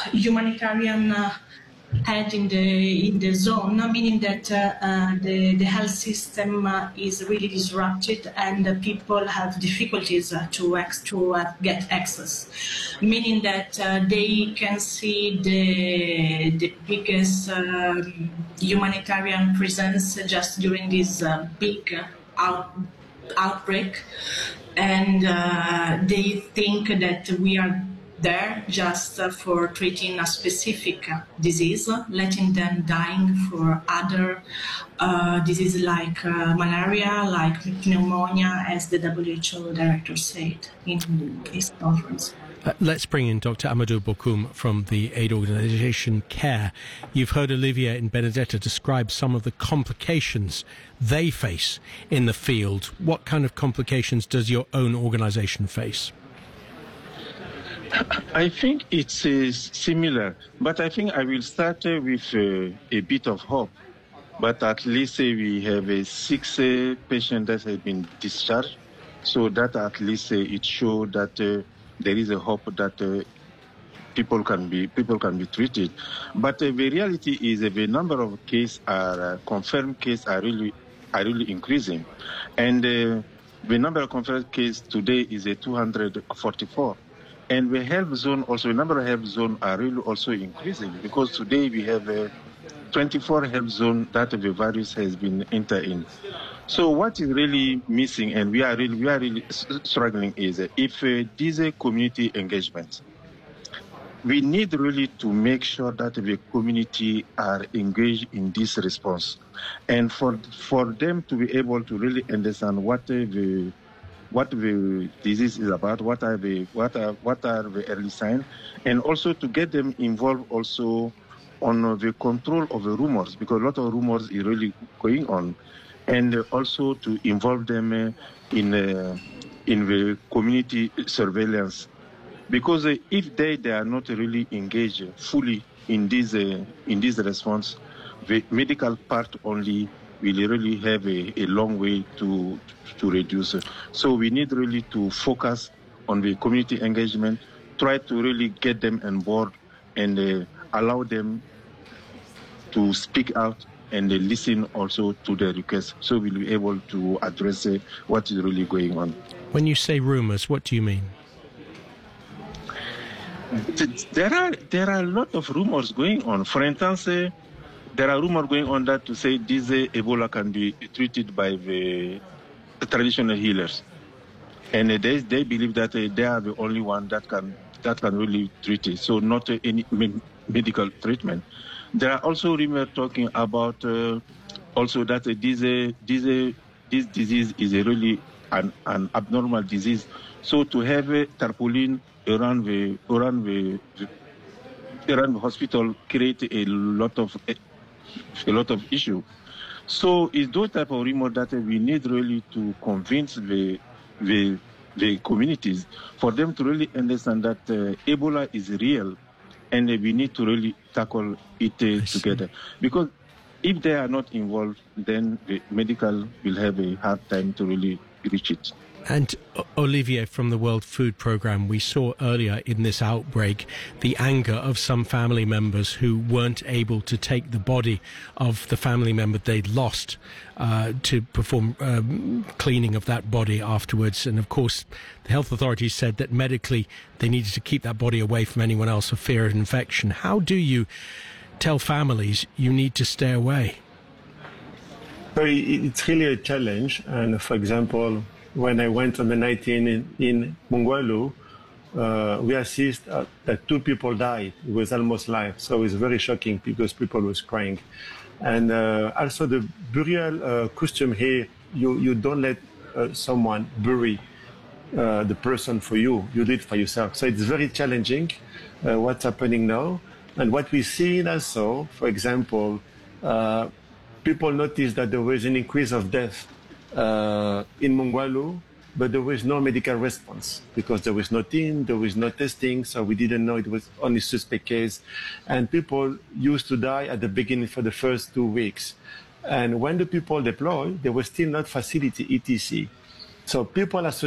humanitarian aid in the zone, meaning that the health system is really disrupted and people have difficulties to get access, meaning that they can see the biggest humanitarian presence just during this big outbreak, and they think that we are there just for treating a specific disease, letting them dying for other diseases like malaria, like pneumonia, as the WHO director said in this conference. Let's bring in Dr. Amadou Bokoum from the aid organisation CARE. You've heard Olivier and Benedetta describe some of the complications they face in the field. What kind of complications does your own organisation face? I think it's similar, but I think I will start with a bit of hope. But at least we have 6 patients that have been discharged, so that at least it shows that there is a hope that people can be treated. But the reality is that the number of cases are confirmed cases are really increasing, and the number of confirmed cases today is 244. And the health zone also, the number of health zones are really also increasing, because today we have 24 health zones that the virus has been entered in. So what is really missing, and we are really struggling, is if this community engagement. We need really to make sure that the community are engaged in this response, and for them to be able to really understand what the disease is about, what are the early signs, and also to get them involved also on the control of the rumors, because a lot of rumors is really going on, and also to involve them in the community surveillance, because if they are not really engaged fully in this response, the medical part only will really have a long way to reduce it. So we need really to focus on the community engagement, try to really get them on board, and allow them to speak out and listen also to the requests, so we'll be able to address what is really going on. When you say rumors, what do you mean? There are a lot of rumors going on. For instance, there are rumors going on that to say this Ebola can be treated by the traditional healers, and they believe that they are the only one that can really treat it. So not any medical treatment. There are also rumors talking about also that this disease is really an abnormal disease. So to have a tarpaulin around the hospital create a lot of issue. So it's those type of rumors that we need really to convince the communities, for them to really understand that Ebola is real, and we need to really tackle it together. Because if they are not involved, then the medical will have a hard time to really reach it. And Olivier, from the World Food Programme, we saw earlier in this outbreak the anger of some family members who weren't able to take the body of the family member they'd lost to perform cleaning of that body afterwards. And of course, the health authorities said that medically they needed to keep that body away from anyone else for fear of infection. How do you tell families you need to stay away? So it's really a challenge. And for example, when I went on the 19th in Mungwalu, we assist that 2 people died. It was almost live. So it's very shocking because people was crying. And also the burial custom here, you don't let someone bury the person for you. You do it for yourself. So it's very challenging what's happening now. And what we see also, for example, people noticed that there was an increase of death in Mungwalu, but there was no medical response because there was no team, there was no testing, so we didn't know, it was only suspect case. And people used to die at the beginning for the first 2 weeks. And when the people deployed, there was still not facility, ETC. So people associated